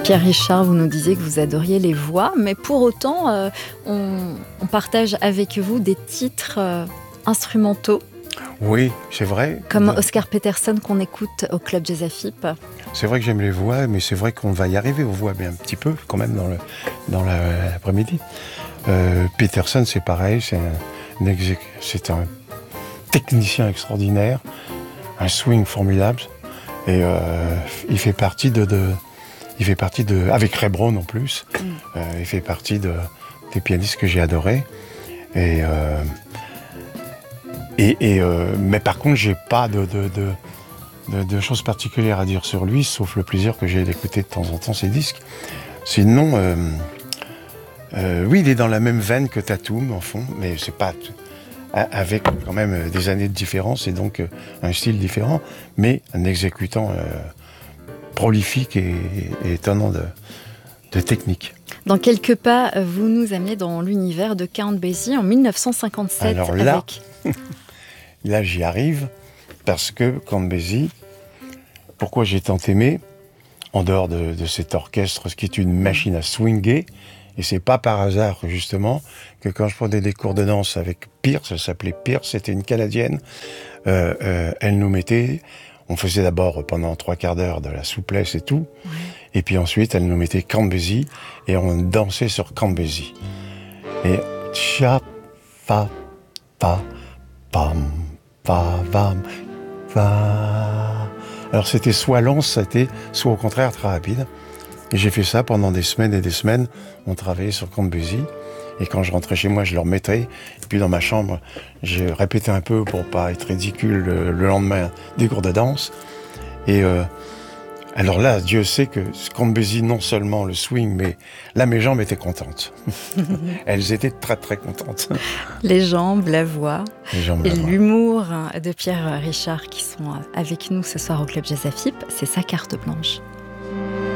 Pierre Richard, vous nous disiez que vous adoriez les voix, mais pour autant, on partage avec vous des titres instrumentaux. Oui, c'est vrai. Comme Oscar Peterson qu'on écoute au Club Jazz AFIP. C'est vrai que j'aime les voix, mais c'est vrai qu'on va y arriver aux voix, mais un petit peu quand même dans l'après-midi. Peterson, c'est pareil, c'est un technicien extraordinaire, un swing formidable, et il fait partie avec Ray Brown en plus, il fait partie des pianistes que j'ai adorés. Mais par contre, j'ai pas de choses particulières à dire sur lui, sauf le plaisir que j'ai d'écouter de temps en temps ses disques. Sinon, oui, il est dans la même veine que Tatum, en fond, mais c'est pas avec quand même des années de différence et donc un style différent, mais un exécutant prolifique et étonnant de technique. Dans quelques pas, vous nous amenez dans l'univers de Count Basie en 1957. Alors là, là j'y arrive parce que Count Basie, pourquoi j'ai tant aimé, en dehors de cet orchestre, ce qui est une machine à swinguer, et c'est pas par hasard justement que quand je prenais des cours de danse avec Pierce, elle s'appelait Pierce, c'était une Canadienne, elle nous mettait, on faisait d'abord pendant 3/4 d'heure de la souplesse et tout, et puis ensuite elle nous mettait Count Basie et on dansait sur Count Basie. Et cha pa pa pam pa vam va. Alors c'était soit lent, soit au contraire très rapide. Et j'ai fait ça pendant des semaines et des semaines. On travaillait sur Count Basie. Et quand je rentrais chez moi, je le remettais. Et puis dans ma chambre, j'ai répété un peu pour pas être ridicule le lendemain des cours de danse. Et alors là, Dieu sait que Count Basie, non seulement le swing, mais là, mes jambes étaient contentes. Elles étaient très, très contentes. Les jambes, la voix et la voix. L'humour de Pierre Richard qui sont avec nous ce soir au Club Jazz AFIP, c'est sa carte blanche.